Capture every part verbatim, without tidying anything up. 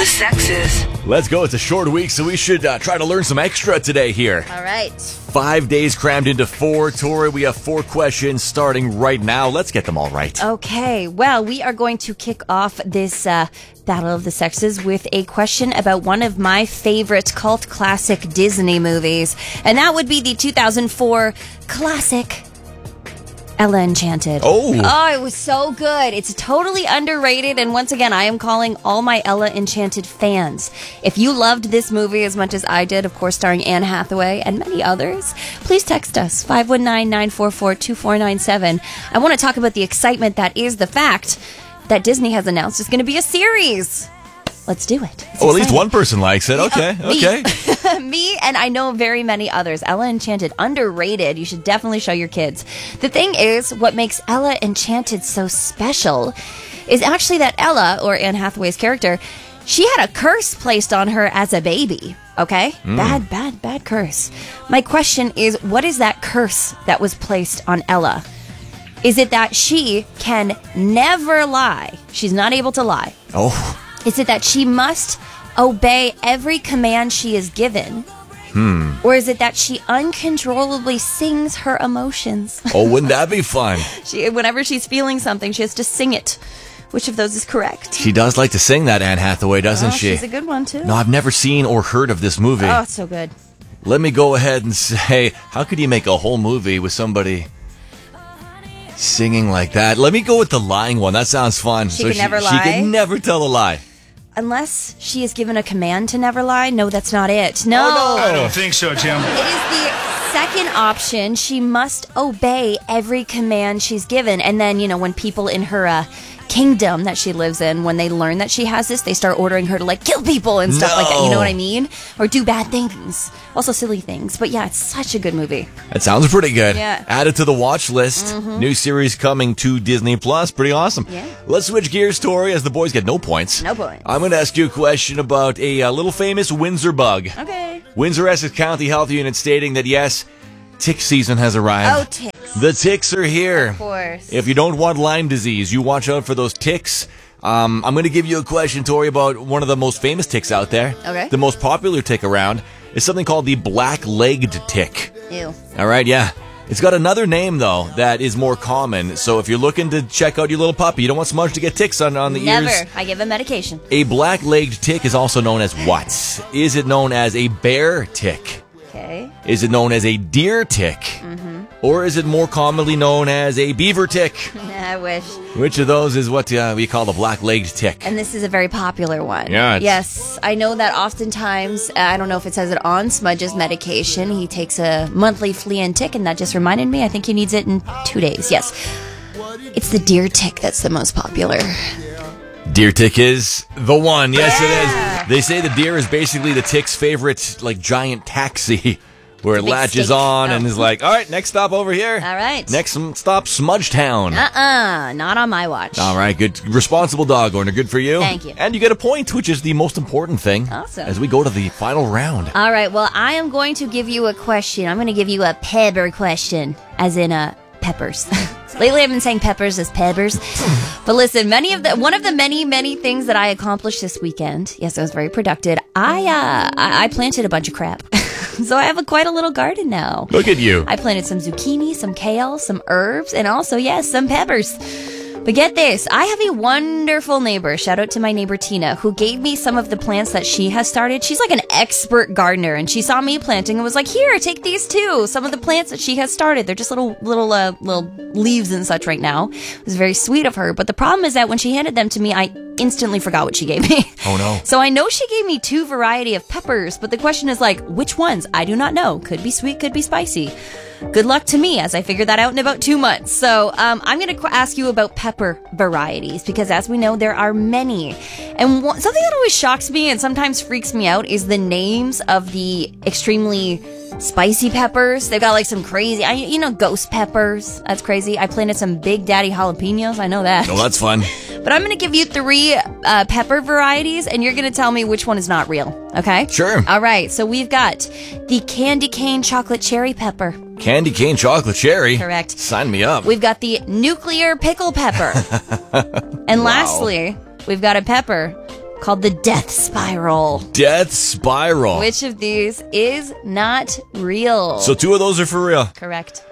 the sexes. Let's go. It's a short week, so we should uh, try to learn some extra today here. All right. Five days crammed into four. Tori, we have four questions starting right now. Let's get them all right. Okay. Well, we are going to kick off this uh, Battle of the Sexes with a question about one of my favorite cult classic Disney movies. And that would be the two thousand four classic Ella Enchanted. Oh. Oh, it was so good. It's totally underrated. And once again, I am calling all my Ella Enchanted fans. If you loved this movie as much as I did, of course, starring Anne Hathaway and many others, please text us, five one nine, nine four four, two four nine seven. I want to talk about the excitement that is the fact that Disney has announced it's going to be a series. Let's do it. It's oh, at least exciting. one person likes it. Okay, Uh, me. okay. Me, and I know very many others. Ella Enchanted, underrated. You should definitely show your kids. The thing is, what makes Ella Enchanted so special is actually that Ella, or Anne Hathaway's character, she had a curse placed on her as a baby. Okay? Mm. Bad, bad, bad curse. My question is, what is that curse that was placed on Ella? Is it that she can never lie? She's not able to lie. Oh. Is it that she must obey every command she is given? Hmm. Or is it that she uncontrollably sings her emotions? Oh, wouldn't that be fun? she, whenever she's feeling something, she has to sing it. Which of those is correct? She does like to sing, that Anne Hathaway, doesn't oh, she? She's a good one, too. No, I've never seen or heard of this movie. Oh, it's so good. Let me go ahead and say, how could you make a whole movie with somebody singing like that? Let me go with the lying one. That sounds fun. She can never she lie? can never tell a lie. Unless she is given a command to never lie. No, that's not it. No. Oh, no. I don't think so, Tim. It is the second option. She must obey every command she's given. And then, you know, when people in her uh, kingdom that she lives in, when they learn that she has this, they start ordering her to, like, kill people and stuff No. like that. You know what I mean? Or do bad things. Also silly things. But yeah, it's such a good movie. That sounds pretty good. Yeah. Add it to the watch list. Mm-hmm. New series coming to Disney Plus. Pretty awesome. Yeah. Let's switch gears, Tori, as the boys get no points. No points. I'm going to ask you a question about a uh, little famous Windsor bug. Okay. Windsor Essex County Health Unit stating that, yes, tick season has arrived. Oh, ticks. The ticks are here. Of course. If you don't want Lyme disease, you watch out for those ticks. Um, I'm going to give you a question, Tori, about one of the most famous ticks out there. Okay. The most popular tick around is something called the black-legged tick. Ew. All right, yeah. It's got another name, though, that is more common. So if you're looking to check out your little puppy, you don't want Smudge to get ticks on, on the Never. ears. I give him medication. A black-legged tick is also known as what? Is it known as a bear tick? Okay. Is it known as a deer tick? Mm-hmm. Or is it more commonly known as a beaver tick? I wish. Which of those is what uh, we call the black-legged tick? And this is a very popular one. Yeah, it's- Yes, I know that oftentimes, uh, I don't know if it says it on Smudge's medication, he takes a monthly flea and tick, and that just reminded me, I think he needs it in two days. Yes. It's the deer tick that's the most popular. Deer tick is the one. Yes, Yeah. it is. They say the deer is basically the tick's favorite, like, giant taxi, where it Big latches steak. on Oh. and is like, all right, next stop over here. All right. Next stop, Smudgetown. Uh-uh, not on my watch. All right, good. Responsible dog owner. Good for you. Thank you. And you get a point, which is the most important thing. Awesome. As we go to the final round. All right, well, I am going to give you a question. I'm going to give you a pepper question, as in uh, peppers. Lately, I've been saying peppers as peppers. But listen, many of the one of the many, many things that I accomplished this weekend, yes, I was very productive, I, uh, I, I planted a bunch of crap. So I have a, quite a little garden now. Look at you. I planted some zucchini, some kale, some herbs, and also, yes, some peppers. But get this, I have a wonderful neighbor, shout out to my neighbor Tina, who gave me some of the plants that she has started. She's like an expert gardener, and she saw me planting and was like, here, take these too. Some of the plants that she has started, they're just little little uh, little leaves and such right now. It was very sweet of her, but the problem is that when she handed them to me, I instantly forgot what she gave me. Oh no. So I know she gave me two variety of peppers, but the question is like, which ones? I do not know. Could be sweet, could be spicy. Good luck to me as I figure that out in about two months. So um, I'm going to qu- ask you about pepper varieties because as we know, there are many. And one, something that always shocks me and sometimes freaks me out is the names of the extremely spicy peppers. They've got like some crazy, I, you know, ghost peppers. That's crazy. I planted some Big Daddy jalapenos. I know that. Oh, that's fun. But I'm going to give you three uh, pepper varieties, and you're going to tell me which one is not real, okay? Sure. All right, so we've got the candy cane chocolate cherry pepper. Candy cane chocolate cherry. Correct. Sign me up. We've got the nuclear pickle pepper. And Wow. lastly, we've got a pepper called the Death Spiral. Death Spiral. Which of these is not real? So two of those are for real. Correct.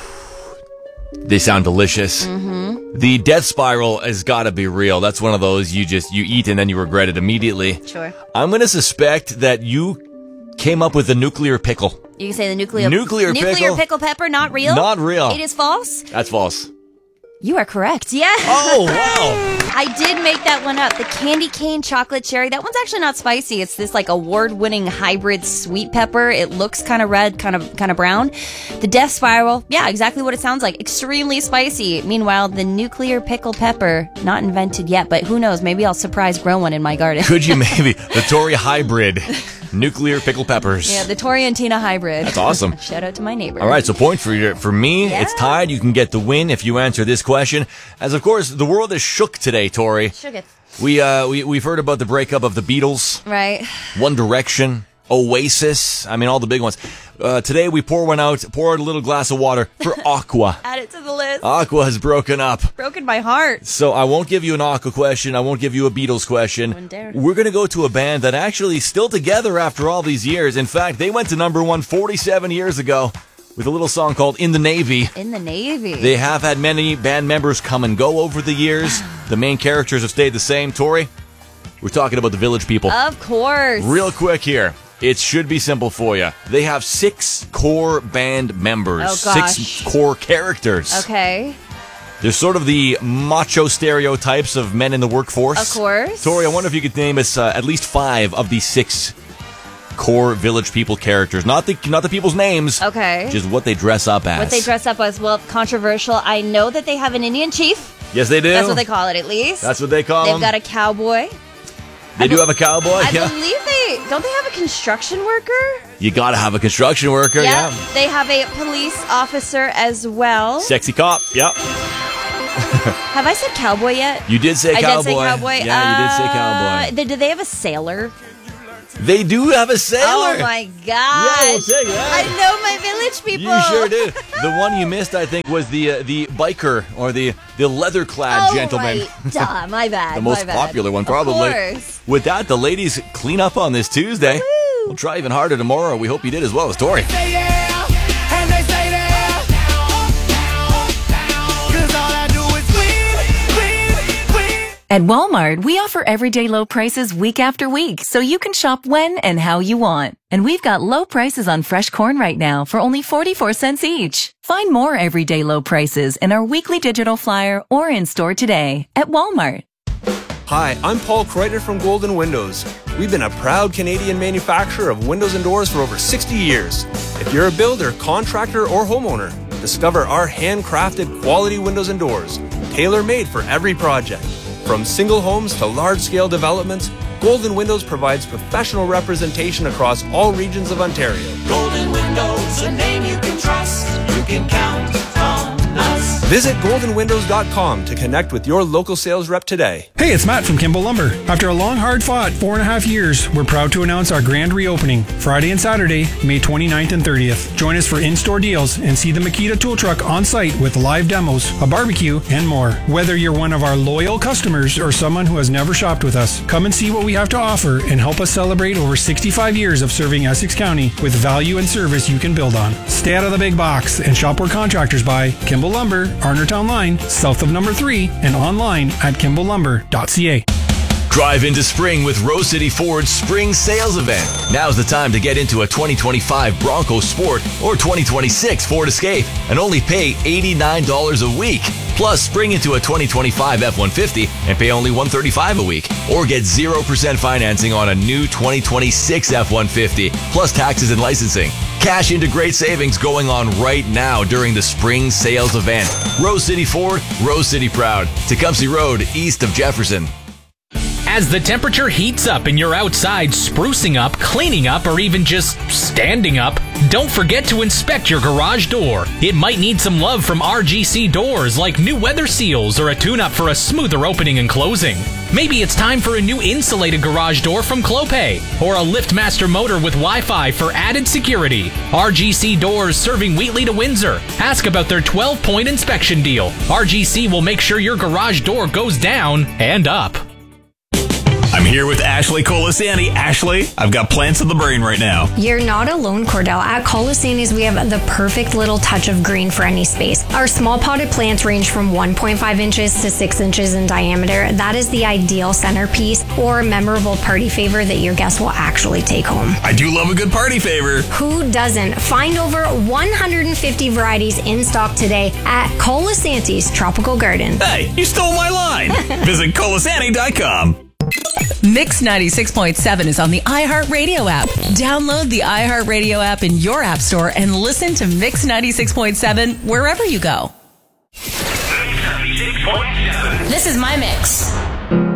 They sound delicious. Mm-hmm. The Death Spiral has got to be real. That's one of those you just, you eat and then you regret it immediately. Sure. I'm going to suspect that you came up with the nuclear pickle. You can say the nuclear... Nuclear pickle. Nuclear pickle pepper, not real? Not real. It is false? That's false. You are correct. Yeah. Oh, wow. I did make that one up. The candy cane chocolate cherry. That one's actually not spicy. It's this like award-winning hybrid sweet pepper. It looks kind of red, kind of kind of brown. The Death Spiral. Yeah, exactly what it sounds like. Extremely spicy. Meanwhile, the nuclear pickle pepper, not invented yet, but who knows? Maybe I'll surprise grow one in my garden. Could you maybe? The Tori hybrid. Nuclear pickle peppers. Yeah, the Tori and Tina hybrid. That's awesome. Shout out to my neighbor. All right, so point for you, for me. Yeah. It's tied. You can get the win if you answer this question. As of course, the world is shook today, Tori. Shook it. We uh we we've heard about the breakup of the Beatles, Right. One Direction, Oasis. I mean, all the big ones. Uh, today we pour one out. Pour out a little glass of water for Aqua. Add it to the list. Aqua has broken up. Broken my heart. So I won't give you an Aqua question. I won't give you a Beatles question. Wouldn't dare. We're going to go to a band that actually is still together after all these years. In fact, they went to number one forty-seven years ago with a little song called In the Navy. In the Navy. They have had many band members come and go over the years. The main characters have stayed the same. Tori, we're talking about the Village People. Of course. Real quick here. It should be simple for you. They have six core band members. Oh, gosh. Six core characters. Okay. They're sort of the macho stereotypes of men in the workforce. Of course. Tori, I wonder if you could name us uh, at least five of these six core Village People characters. Not the not the people's names. Okay. Just what they dress up as. What they dress up as. Well, controversial. I know that they have an Indian chief. Yes, they do. That's what they call it, at least. That's what they call They've them. got a cowboy. They I do be- have a cowboy. I yeah. believe they... Don't they have a construction worker? You gotta have a construction worker. Yeah. They have a police officer as well. Sexy cop. Yep. Have I said cowboy yet? You did say I cowboy. did say cowboy. Yeah, you did say Uh, cowboy. they- do they have a sailor? They do have a sailor. Oh my gosh. Yeah, we'll take that. I know my Village People. You sure did. The one you missed, I think, was the uh, the biker or the the leather clad Oh, gentleman. right. Duh, my bad. The most my bad. popular one, probably. Of course. With that, the ladies clean up on this Tuesday. Woo. We'll try even harder tomorrow. We hope you did as well as Tori. Say yeah, and they say that. 'Cause all I do is win, win, win. At Walmart, we offer everyday low prices week after week, so you can shop when and how you want. And we've got low prices on fresh corn right now for only forty-four cents each. Find more everyday low prices in our weekly digital flyer or in store today at Walmart. Hi, I'm Paul Kreuter from Golden Windows. We've been a proud Canadian manufacturer of windows and doors for over sixty years. If you're a builder, contractor, or homeowner, discover our handcrafted quality windows and doors, tailor-made for every project. From single homes to large-scale developments, Golden Windows provides professional representation across all regions of Ontario. Golden Windows, a name you can trust. You can count on us. Visit golden windows dot com to connect with your local sales rep today. Hey, it's Matt from Kimball Lumber. After a long, hard fought four and a half years, we're proud to announce our grand reopening Friday and Saturday, May twenty-ninth and thirtieth. Join us for in-store deals and see the Makita tool truck on site with live demos, a barbecue, and more. Whether you're one of our loyal customers or someone who has never shopped with us, come and see what we have to offer and help us celebrate over sixty-five years of serving Essex County with value and service you can build on. Stay out of the big box and shop where contractors buy. Kimball Lumber, Arnertown Line, south of number three, and online at kimball lumber dot c a. Drive into spring with Rose City Ford's spring sales event. Now's the time to get into a twenty twenty-five Bronco Sport or twenty twenty-six Ford Escape and only pay eighty-nine dollars a week. Plus, spring into a twenty twenty-five F one fifty and pay only one hundred thirty-five dollars a week. Or get zero percent financing on a new twenty twenty-six F one fifty, plus taxes and licensing. Cash into great savings going on right now during the spring sales event. Rose City Ford, Rose City proud. Tecumseh Road, east of Jefferson. As the temperature heats up and you're outside sprucing up, cleaning up, or even just standing up, don't forget to inspect your garage door. It might need some love from R G C Doors, like new weather seals or a tune-up for a smoother opening and closing. Maybe it's time for a new insulated garage door from Clopay, or a LiftMaster motor with Wi-Fi for added security. R G C Doors serving Wheatley to Windsor. Ask about their twelve-point inspection deal. R G C will make sure your garage door goes down and up. I mean, here with Ashley Colasani. Ashley, I've got plants in the brain right now. You're not alone, Cordell. At Colasani's, we have the perfect little touch of green for any space. Our small potted plants range from one point five inches to six inches in diameter. That is the ideal centerpiece or memorable party favor that your guests will actually take home. I do love a good party favor. Who doesn't? Find over one hundred fifty varieties in stock today at Colasanti's Tropical Garden. Hey, you stole my line. Visit colasani dot com. Mix ninety-six point seven is on the iHeartRadio app. Download the iHeartRadio app in your app store and listen to Mix ninety-six point seven wherever you go. ninety-six point seven. This is my mix.